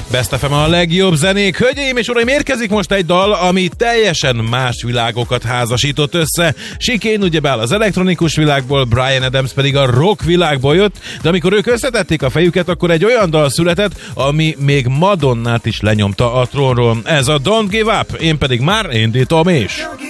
Best FM a legjobb zenék. Hölgyeim és uraim, érkezik most egy dal, ami teljesen más világokat házasított össze. Chicane ugyebár az elektronikus világból, Bryan Adams pedig a rock világból jött, de amikor ők összetették a fejüket, akkor egy olyan dal született, ami még Madonnát is lenyomta a trónról. Ez a Don't Give Up, én pedig már indítom is.